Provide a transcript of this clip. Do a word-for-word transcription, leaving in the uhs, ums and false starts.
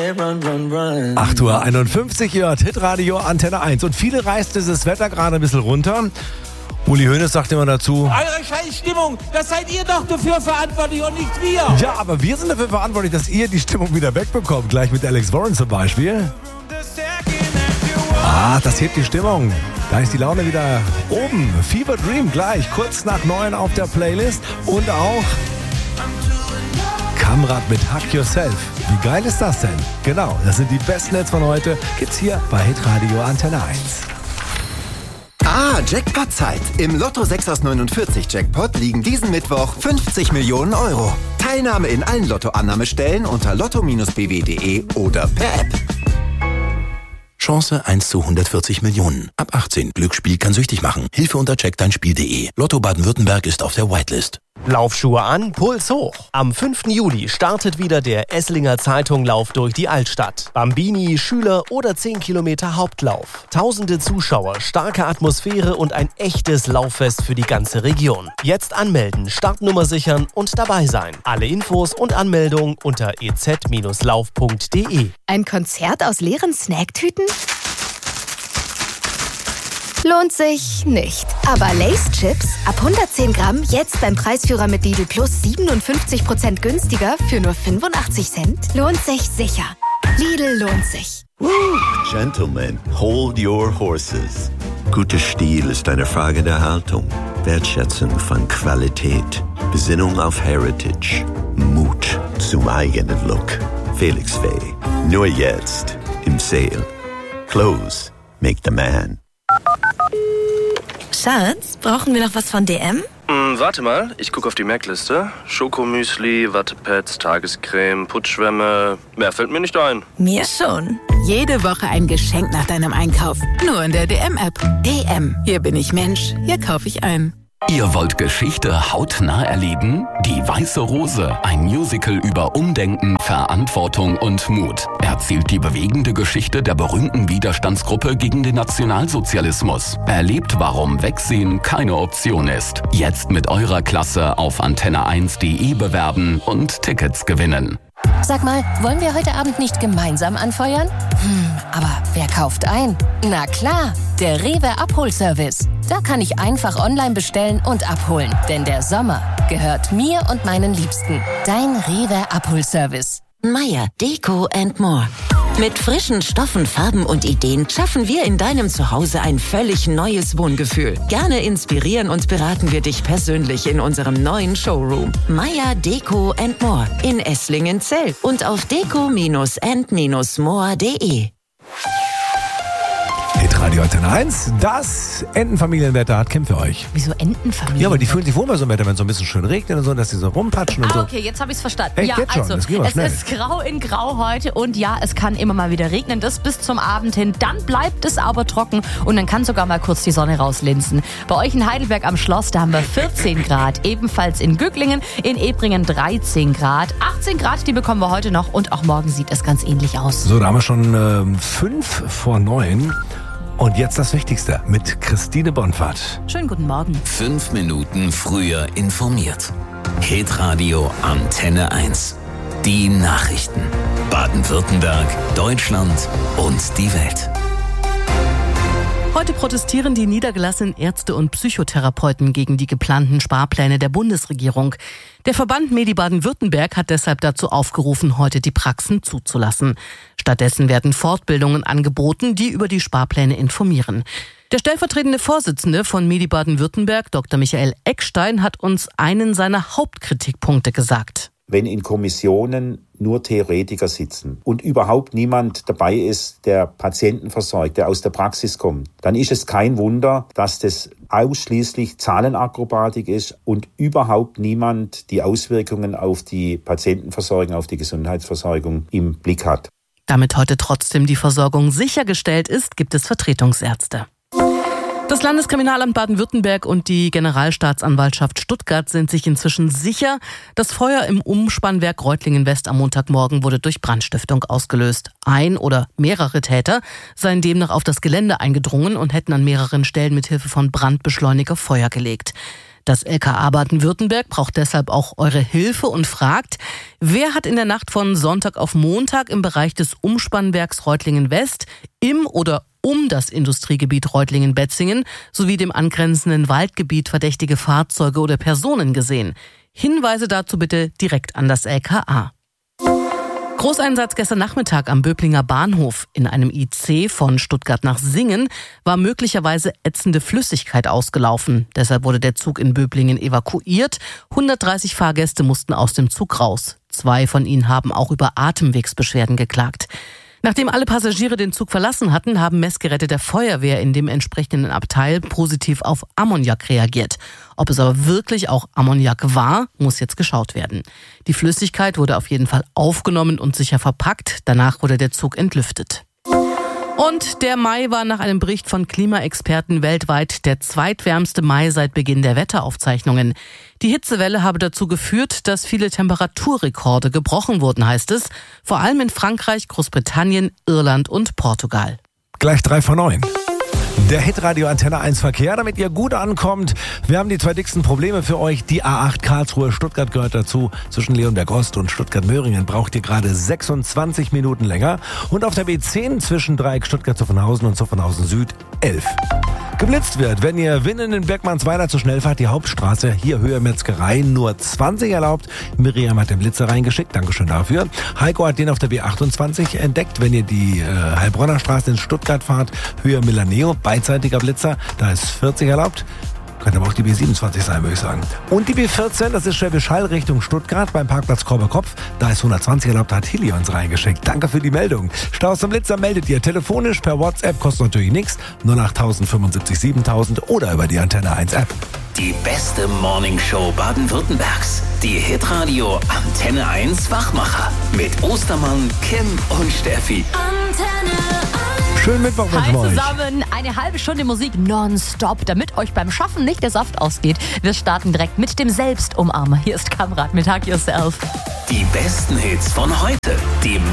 acht Uhr einundfünfzig, ihr hört Hitradio Antenne eins. Und viele reißt dieses Wetter gerade ein bisschen runter. Uli Hoeneß sagt immer dazu: Eure scheiß Stimmung, das seid ihr doch dafür verantwortlich und nicht wir. Ja, aber wir sind dafür verantwortlich, dass ihr die Stimmung wieder wegbekommt. Gleich mit Alex Warren zum Beispiel. Ah, das hebt die Stimmung. Da ist die Laune wieder oben. Fever Dream gleich, kurz nach neun auf der Playlist. Und auch Kamrat mit Hug Yourself. Wie geil ist das denn? Genau, das sind die besten Hits von heute. Gibt's hier bei Hitradio Antenne eins. Ah, Jackpot-Zeit. Im Lotto sechs aus neunundvierzig Jackpot liegen diesen Mittwoch fünfzig Millionen Euro. Teilnahme in allen Lottoannahmestellen unter lotto Bindestrich b w punkt d e oder per App. Chance eins zu hundertvierzig Millionen. Ab achtzehn. Glücksspiel kann süchtig machen. Hilfe unter check dein spiel punkt d e. Lotto Baden-Württemberg ist auf der Whitelist. Laufschuhe an, Puls hoch. Am fünften Juli startet wieder der Esslinger Zeitung-Lauf durch die Altstadt. Bambini, Schüler oder zehn Kilometer Hauptlauf. Tausende Zuschauer, starke Atmosphäre und ein echtes Lauffest für die ganze Region. Jetzt anmelden, Startnummer sichern und dabei sein. Alle Infos und Anmeldung unter e z Bindestrich lauf punkt d e. Ein Konzert aus leeren Snacktüten? Lohnt sich nicht. Aber Lay's Chips ab hundertzehn Gramm jetzt beim Preisführer mit Lidl Plus siebenundfünfzig Prozent günstiger für nur fünfundachtzig Cent. Lohnt sich sicher. Lidl lohnt sich. Woo! Gentlemen, hold your horses. Guter Stil ist eine Frage der Haltung, Wertschätzung von Qualität, Besinnung auf Heritage, Mut zum eigenen Look. Felix Faye, nur jetzt im Sale. Clothes make the man. Schatz, brauchen wir noch was von D M? Mm, warte mal, ich gucke auf die Merkliste. Schokomüsli, Wattepads, Tagescreme, Putzschwämme. Mehr fällt mir nicht ein. Mir schon. Jede Woche ein Geschenk nach deinem Einkauf. Nur in der D M-App. D M. Hier bin ich Mensch. Hier kaufe ich ein. Ihr wollt Geschichte hautnah erleben? Die Weiße Rose, ein Musical über Umdenken, Verantwortung und Mut, erzählt die bewegende Geschichte der berühmten Widerstandsgruppe gegen den Nationalsozialismus. Erlebt, warum Wegsehen keine Option ist. Jetzt mit eurer Klasse auf antenne eins punkt d e bewerben und Tickets gewinnen. Sag mal, wollen wir heute Abend nicht gemeinsam anfeuern? Hm, aber wer kauft ein? Na klar, der Rewe Abholservice. Da kann ich einfach online bestellen und abholen. Denn der Sommer gehört mir und meinen Liebsten. Dein Rewe Abholservice. Meier Deko and More. Mit frischen Stoffen, Farben und Ideen schaffen wir in deinem Zuhause ein völlig neues Wohngefühl. Gerne inspirieren und beraten wir dich persönlich in unserem neuen Showroom. Meier Deko and More in Esslingen-Zell und auf deko and more punkt d e. Hitradio Antenne eins, das Entenfamilienwetter hat Kim für euch. Wieso Entenfamilie? Ja, aber die fühlen sich wohl bei so einem Wetter, wenn es so ein bisschen schön regnet und so, dass die so rumpatschen und ah, so. okay, jetzt habe ich es verstanden. Hey, ja, geht schon, also, das geht mal es schnell. ist grau in grau heute und ja, es kann immer mal wieder regnen, das bis zum Abend hin. Dann bleibt es aber trocken und dann kann sogar mal kurz die Sonne rauslinsen. Bei euch in Heidelberg am Schloss, da haben wir vierzehn Grad, ebenfalls in Gücklingen, in Ebringen dreizehn Grad, achtzehn Grad, die bekommen wir heute noch und auch morgen sieht es ganz ähnlich aus. So, da haben wir schon ähm, fünf vor neun. Und jetzt das Wichtigste mit Christine Bonfart. Schönen guten Morgen. Fünf Minuten früher informiert. Hitradio Antenne eins. Die Nachrichten. Baden-Württemberg, Deutschland und die Welt. Heute protestieren die niedergelassenen Ärzte und Psychotherapeuten gegen die geplanten Sparpläne der Bundesregierung. Der Verband Medi Baden-Württemberg hat deshalb dazu aufgerufen, heute die Praxen zuzulassen. Stattdessen werden Fortbildungen angeboten, die über die Sparpläne informieren. Der stellvertretende Vorsitzende von Medi Baden-Württemberg, Doktor Michael Eckstein, hat uns einen seiner Hauptkritikpunkte gesagt. Wenn in Kommissionen nur Theoretiker sitzen und überhaupt niemand dabei ist, der Patienten versorgt, der aus der Praxis kommt, dann ist es kein Wunder, dass das ausschließlich Zahlenakrobatik ist und überhaupt niemand die Auswirkungen auf die Patientenversorgung, auf die Gesundheitsversorgung im Blick hat. Damit heute trotzdem die Versorgung sichergestellt ist, gibt es Vertretungsärzte. Das Landeskriminalamt Baden-Württemberg und die Generalstaatsanwaltschaft Stuttgart sind sich inzwischen sicher, das Feuer im Umspannwerk Reutlingen-West am Montagmorgen wurde durch Brandstiftung ausgelöst. Ein oder mehrere Täter seien demnach auf das Gelände eingedrungen und hätten an mehreren Stellen mit Hilfe von Brandbeschleuniger Feuer gelegt. Das L K A Baden-Württemberg braucht deshalb auch eure Hilfe und fragt, wer hat in der Nacht von Sonntag auf Montag im Bereich des Umspannwerks Reutlingen-West im oder um das Industriegebiet Reutlingen-Betzingen sowie dem angrenzenden Waldgebiet verdächtige Fahrzeuge oder Personen gesehen? Hinweise dazu bitte direkt an das L K A. Großeinsatz gestern Nachmittag am Böblinger Bahnhof. In einem I C von Stuttgart nach Singen war möglicherweise ätzende Flüssigkeit ausgelaufen. Deshalb wurde der Zug in Böblingen evakuiert. hundertdreißig Fahrgäste mussten aus dem Zug raus. Zwei von ihnen haben auch über Atemwegsbeschwerden geklagt. Nachdem alle Passagiere den Zug verlassen hatten, haben Messgeräte der Feuerwehr in dem entsprechenden Abteil positiv auf Ammoniak reagiert. Ob es aber wirklich auch Ammoniak war, muss jetzt geschaut werden. Die Flüssigkeit wurde auf jeden Fall aufgenommen und sicher verpackt. Danach wurde der Zug entlüftet. Und der Mai war nach einem Bericht von Klimaexperten weltweit der zweitwärmste Mai seit Beginn der Wetteraufzeichnungen. Die Hitzewelle habe dazu geführt, dass viele Temperaturrekorde gebrochen wurden, heißt es. Vor allem in Frankreich, Großbritannien, Irland und Portugal. Gleich drei vor neun. Der Hitradio Antenne eins Verkehr, damit ihr gut ankommt. Wir haben die zwei dicksten Probleme für euch. Die A acht Karlsruhe-Stuttgart gehört dazu. Zwischen Leonberg Ost und Stuttgart-Möhringen braucht ihr gerade sechsundzwanzig Minuten länger. Und auf der B zehn zwischen Dreieck Stuttgart-Zuffenhausen und Zuffenhausen Süd elf. Geblitzt wird, wenn ihr Winnen in Bergmannsweiler zu schnell fahrt, die Hauptstraße, hier Höhe Metzgerei, nur zwanzig erlaubt. Miriam hat den Blitzer reingeschickt, Dankeschön dafür. Heiko hat den auf der B achtundzwanzig entdeckt, wenn ihr die äh, Heilbronner Straße in Stuttgart fahrt, Höhe Milaneo, beidseitiger Blitzer, da ist vierzig erlaubt. Könnte aber auch die B siebenundzwanzig sein, würde ich sagen. Und die B vierzehn, das ist Schwäbisch Hall Richtung Stuttgart beim Parkplatz Korberkopf. Da ist hundertzwanzig erlaubt, da hat Hilly uns reingeschickt. Danke für die Meldung. Staus zum Blitzer meldet ihr telefonisch per WhatsApp, kostet natürlich nichts. null acht null null fünfundsiebzig siebentausend oder über die Antenne eins App. Die beste Morningshow Baden-Württembergs. Die Hitradio Antenne eins Wachmacher. Mit Ostermann, Kim und Steffi. Antenne Schönen Mittwoch mit Hi euch. zusammen, eine halbe Stunde Musik nonstop, damit euch beim Schaffen nicht der Saft ausgeht. Wir starten direkt mit dem Selbstumarmer. Hier ist Kamrat mit Hug Yourself. Die besten Hits von heute. Die